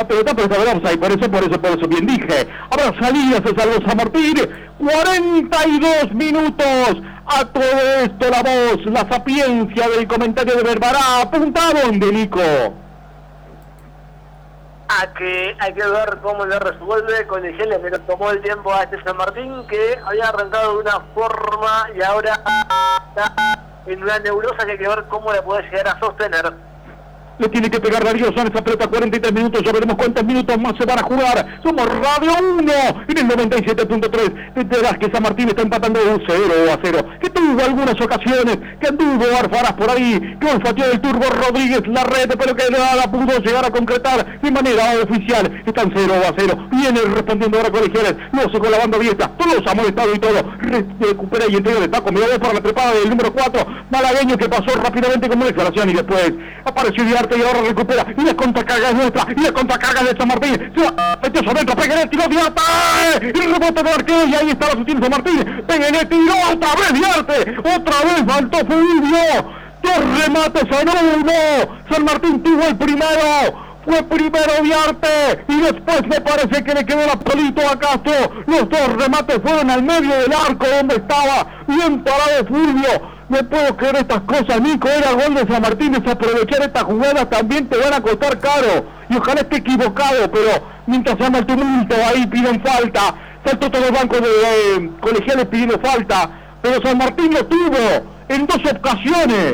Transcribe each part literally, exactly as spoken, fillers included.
pelota, pero estaba offside, por eso, por eso, por eso, bien dije. Ahora salida, se salvó San Martín, cuarenta y dos minutos. A todo esto la voz, la sapiencia del comentario de Verbará. ¿Apunta a dónde, Nico? A que hay que ver cómo le resuelve Colegiales, pero tomó el tiempo a este San Martín que había arrancado de una forma y ahora está en una neurosa que hay que ver cómo la puede llegar a sostener. Le tiene que pegar Darío San esa pelota, cuarenta y tres minutos, ya veremos cuántos minutos más se van a jugar. Somos Radio uno en el noventa y siete punto tres. Te enteras que San Martín está empatando de cero a cero, que tuvo algunas ocasiones, que anduvo Arfaras por ahí, que olfateó del Turbo Rodríguez la red, pero que nada pudo llegar a concretar de manera oficial. Están cero a cero, viene respondiendo ahora Colegiales, lo hace con la banda abierta, todos ha molestado y todo, recupera y entrega de taco, mira para la trepada del número cuatro, malagueño, que pasó rápidamente como declaración y después apareció Diarte y ahora recupera, y la contracarga es nuestra, y la contracarga de San Martín, se va, metió sobre dentro, Peguenet, tiró Diarte, el rebote de arquero, y ahí está la sutil San Martín, Peguenet tiró otra vez Diarte, otra vez faltó Fulvio, dos remates en uno, San Martín tuvo el primero, fue primero Diarte, y después me parece que le quedó la pelito a Castro, los dos remates fueron al medio del arco donde estaba, bien parado Fulvio. No puedo creer estas cosas, Nico, era gol de San Martín, desaprovechar estas jugadas también te van a costar caro, y ojalá esté equivocado, pero mientras se llama el tumulto, ahí piden falta, saltó todo el banco de eh, Colegiales pidiendo falta, pero San Martín lo tuvo en dos ocasiones.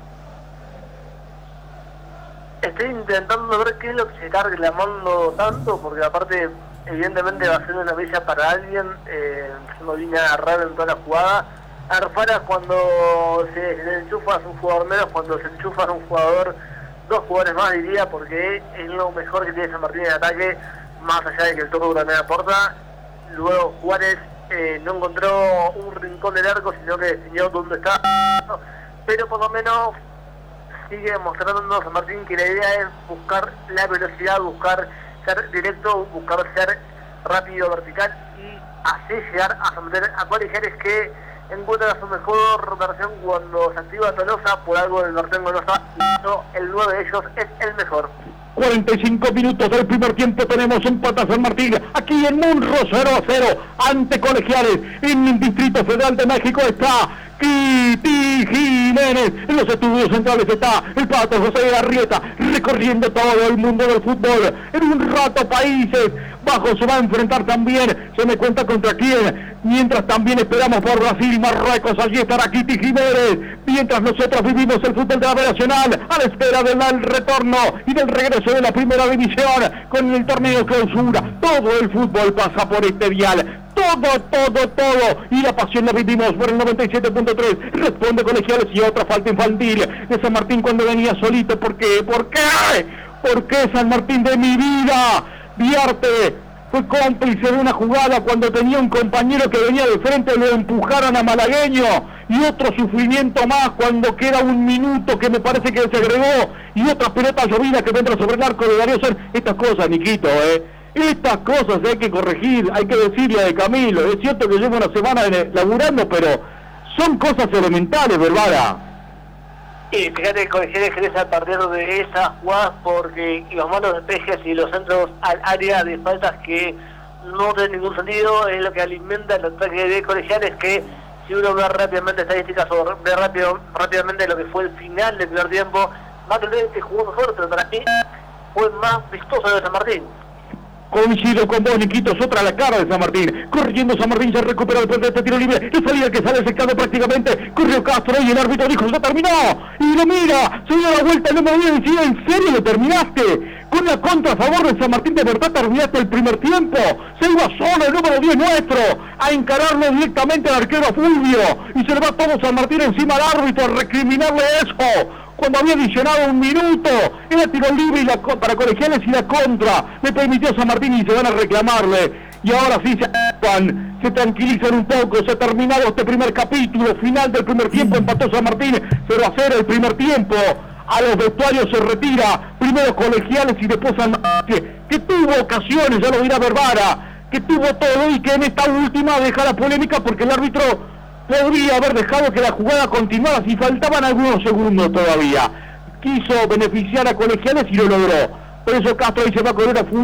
Estoy intentando ver qué es lo que se está reclamando tanto, porque aparte, evidentemente va a ser una mesa para alguien, eh, una línea rara en toda la jugada. Arfaras cuando se, se enchufa es un jugador menos, cuando se enchufa es un jugador, dos jugadores más diría, porque es lo mejor que tiene San Martín en ataque, más allá de que el Turbo también aporta. Luego Juárez eh, no encontró un rincón del arco, sino que definió dónde está, pero por lo menos sigue mostrando San Martín que la idea es buscar la velocidad, buscar ser directo, buscar ser rápido, vertical y así llegar a someter a Colegiales, que encuentra su mejor versión cuando se activa Tolosa. Por algo del Martín Tolosa, el nueve de ellos es el mejor. cuarenta y cinco minutos del primer tiempo, tenemos empate a San Martín, aquí en Munro, cero a cero, ante Colegiales, en el Distrito Federal de México está Kitty Jiménez, en los estudios centrales está el Pato José Garrieta, recorriendo todo el mundo del fútbol, en un rato Países Bajos se va a enfrentar también, se me cuenta contra quién, mientras también esperamos por Brasil y Marruecos, allí estará Kitty Jiménez, mientras nosotros vivimos el fútbol de la B Nacional, a la espera del retorno y del regreso de la primera división, con el torneo clausura, todo el fútbol pasa por este dial, todo, todo, todo, y la pasión la vivimos por el noventa y siete punto tres, responde Colegiales y otra falta infantil de San Martín cuando venía solito. ¿Por qué? ¿Por qué? ¿Por qué San Martín de mi vida? Diarte fue cómplice de una jugada cuando tenía un compañero que venía de frente, lo empujaron a malagueño, y otro sufrimiento más cuando queda un minuto que me parece que se agregó, y otra pelota llovida que entra sobre el arco de Darío San. Estas cosas, Niquito, eh estas cosas hay que corregir, hay que decirle a de Camilo, es cierto que llevo una semana laburando, pero son cosas elementales, ¿verdad? Y fíjate que Colegiales crece a partir de esas jugadas, porque los malos despejes y los centros al área de faltas que no tienen ningún sentido es lo que alimenta el ataque de Colegiales, que si uno ve rápidamente estadísticas o ve rápido, rápidamente lo que fue el final del primer tiempo, va a tener que jugó mejor, pero para mí fue más vistoso de San Martín. Coincido con vos, Niquito, es otra la cara de San Martín. Corriendo San Martín, se recupera después de este tiro libre. Y salida que sale secado prácticamente. Corrió Castro y el árbitro dijo, ¡ya terminó! Y lo mira, se dio la vuelta, no me voy a decir, ¿en serio lo terminaste? Con la contra a favor de San Martín, ¿de verdad terminaste el primer tiempo? Se iba solo el número diez nuestro a encararlo directamente al arquero Fulvio. Y se le va todo San Martín encima al árbitro a recriminarle eso. Cuando había adicionado un minuto, era tiro libre y la, para Colegiales y la contra le permitió San Martín y se van a reclamarle. Y ahora sí se apan, se tranquilizan un poco, se ha terminado este primer capítulo, final del primer tiempo, empató San Martín, cero a cero el primer tiempo. A los vestuarios se retira, primero Colegiales y después San Martín, que tuvo ocasiones, ya lo dirá Verbará, que tuvo todo y que en esta última deja la polémica porque el árbitro podría haber dejado que la jugada continuara si faltaban algunos segundos todavía. Quiso beneficiar a Colegiales y lo logró. Por eso Castro ahí se va a correr a